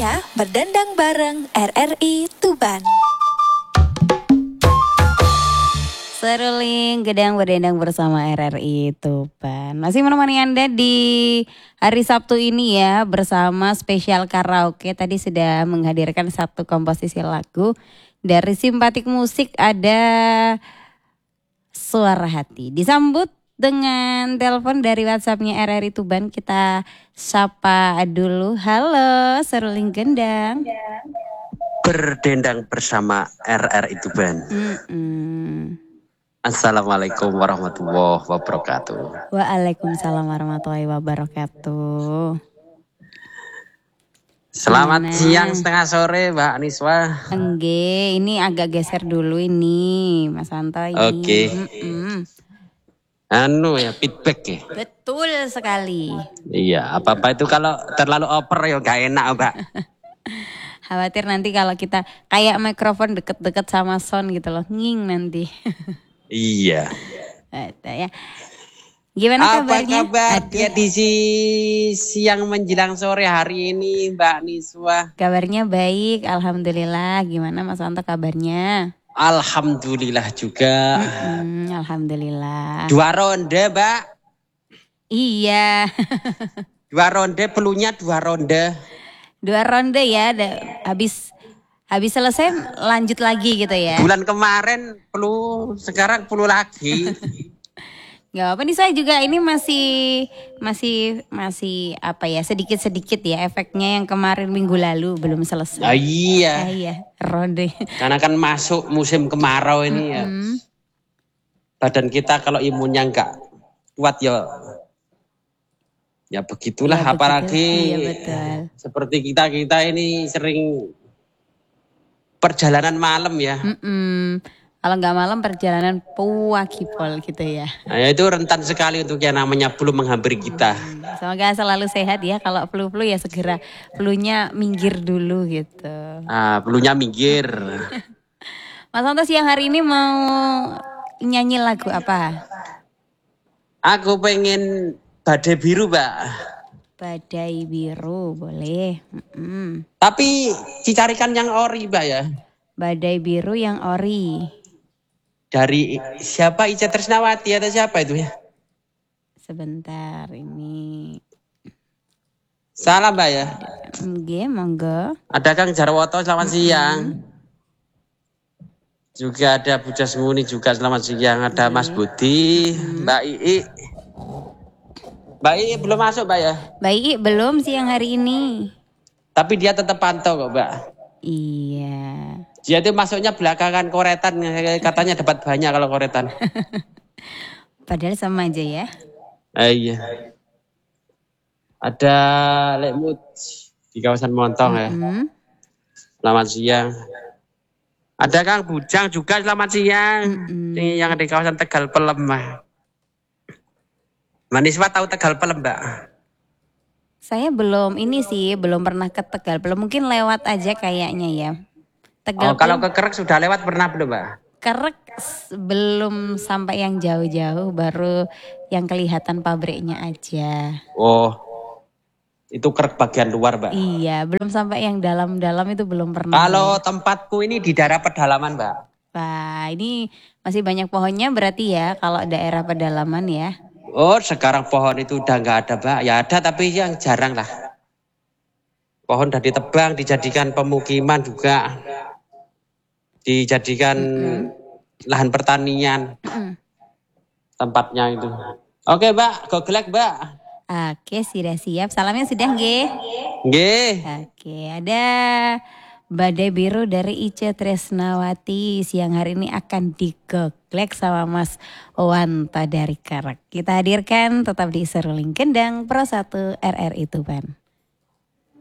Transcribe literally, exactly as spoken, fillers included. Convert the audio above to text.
Saatnya berdendang bareng R R I Tuban. Seruling gedang berdendang bersama R R I Tuban. Masih menemani Anda di hari Sabtu ini ya, bersama spesial karaoke. Tadi sudah menghadirkan satu komposisi lagu. Dari Simpatik Musik ada Suara Hati. Disambut dengan telepon dari WhatsAppnya R R I Tuban. Kita sapa dulu. Halo Seruling Gendang. Berdendang bersama R R I Tuban. Mm-mm. Assalamualaikum warahmatullahi wabarakatuh. Waalaikumsalam warahmatullahi wabarakatuh. Selamat Gimana? siang setengah sore Mbak Niswa. Engge, ini agak geser dulu ini Mas Santo ini. Oke. Mm-mm. Anu ya feedback ya. Betul sekali. Iya, apa-apa itu kalau terlalu over ya gak enak Mbak. Khawatir nanti kalau kita kayak mikrofon deket-deket sama sound gitu loh, nging nanti. Iya. Ada ya. Gimana Apa kabarnya? kabar Aduh, dia di si- siang menjelang sore hari ini Mbak Niswa? kabarnya baik, alhamdulillah. Gimana Mas Santo kabarnya? Alhamdulillah juga. Mm-mm, alhamdulillah. Dua ronde Mbak. Iya. Dua ronde pelunya dua ronde. Dua ronde ya, da- habis habis selesai lanjut lagi gitu ya. Bulan kemarin perlu, sekarang perlu lagi. Gak apa nih, saya juga ini masih masih masih apa ya, sedikit-sedikit ya efeknya yang kemarin minggu lalu belum selesai. Ah, iya, Ah, iya, ronde. karena kan masuk musim kemarau ini ya. Mm-mm. Badan kita kalau imunnya enggak kuat ya, ya begitulah. Ya, begitu. Apalagi Iya, betul. seperti kita kita ini sering perjalanan malam ya. Mm-mm. Kalau nggak malam perjalanan puakipol gitu ya. Nah, itu rentan sekali untuk yang namanya flu menghampiri kita. Semoga selalu sehat ya. Kalau flu-flu ya segera flunya minggir dulu gitu. Ah, flunya minggir. Mas Santo siang hari ini mau nyanyi lagu apa? Aku pengen Badai Biru, Mbak. Badai Biru, boleh. Mm-mm. Tapi dicarikan yang ori, Mbak ya. Badai Biru yang ori. Dari siapa, Ica Tresnawati atau siapa itu ya? Sebentar ini. Salah Mbak ya. Oke, monggo. Ada Kang Jarwoto, selamat siang. Juga ada Budas Muni juga selamat siang. Ada Mas Budi, Mbak Ii. Mbak Ii belum masuk Mbak ya. Baik, belum siang hari ini. Tapi dia tetap pantau kok Mbak. Iya. Dia itu masuknya belakangan koretan, katanya dapat banyak kalau koretan. Padahal sama aja ya. Eh, iya. Ada Lekmut di kawasan Montong ya. Hmm. Selamat siang. Ada Kang Bujang juga selamat siang. Mm-mm. Ini yang di kawasan Tegal Pelem. Maniswa tahu Tegal Pelem Mbak? Saya belum ini sih, belum pernah ke Tegal. Belum, mungkin lewat aja kayaknya ya. Tegal Oh, kalau belum, ke Kerek sudah lewat pernah belum Mbak? Kerek s- belum sampai yang jauh-jauh, baru yang kelihatan pabriknya aja. Oh, itu Kerek bagian luar Mbak. Iya, belum sampai yang dalam-dalam itu belum pernah. Kalau tempatku ini di daerah pedalaman Mbak. Wah, ini masih banyak pohonnya berarti ya kalau daerah pedalaman ya. Oh, sekarang pohon itu udah nggak ada Mbak. Ya ada tapi yang jarang lah. Pohon udah ditebang, dijadikan pemukiman juga. Dijadikan lahan pertanian. Mm-mm. Tempatnya itu. Oke Mbak, goglek Mbak. Oke, sudah siap. Salamnya sudah nggih? Nggih. Oke, ada Badai Biru dari Ica Tresnawati. Siang hari ini akan digoglek sama Mas Wanta dari Kerek. Kita hadirkan tetap di Seruling Gendang Pro satu R R I Tuban.